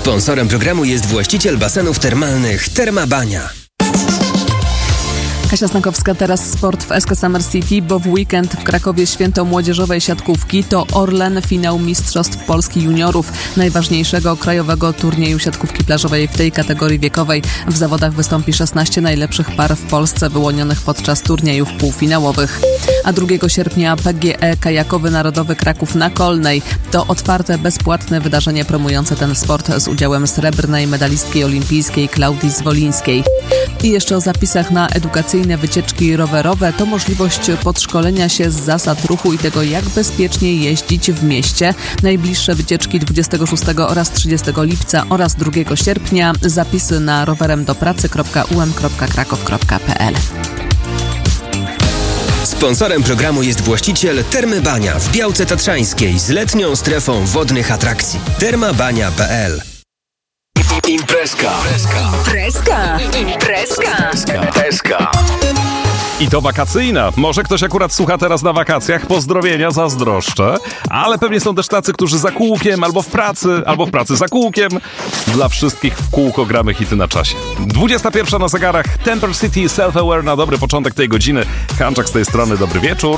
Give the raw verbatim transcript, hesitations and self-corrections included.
Sponsorem programu jest właściciel basenów termalnych Termabania. Kasia Snankowska, teraz sport w S K Summer City, bo w weekend w Krakowie święto młodzieżowej siatkówki. To Orlen, finał Mistrzostw Polski Juniorów, najważniejszego krajowego turnieju siatkówki plażowej w tej kategorii wiekowej. W zawodach wystąpi szesnaście najlepszych par w Polsce wyłonionych podczas turniejów półfinałowych. A drugiego sierpnia P G E Kajakowy Narodowy Kraków na Kolnej. To otwarte, bezpłatne wydarzenie promujące ten sport z udziałem srebrnej medalistki olimpijskiej Klaudii Zwolińskiej. I jeszcze o zapisach na edukacyjne wycieczki rowerowe. To możliwość podszkolenia się z zasad ruchu i tego, jak bezpiecznie jeździć w mieście. Najbliższe wycieczki dwudziestego szóstego oraz trzydziestego lipca oraz drugiego sierpnia. Zapisy na rowerem do pracy kropka u m kropka kraków kropka p l. Sponsorem programu jest właściciel Termy Bania w Białce Tatrzańskiej z letnią strefą wodnych atrakcji. termabania kropka p l. Imprezka. Imprezka. Imprezka. Imprezka. I to wakacyjna. Może ktoś akurat słucha teraz na wakacjach. Pozdrowienia, zazdroszczę. Ale pewnie są też tacy, którzy za kółkiem, albo w pracy, albo w pracy za kółkiem. Dla wszystkich w kółko gramy hity na czasie. dwudziesta pierwsza na zegarach. Temper City, Self-Aware na dobry początek tej godziny. Kanczak z tej strony, dobry wieczór.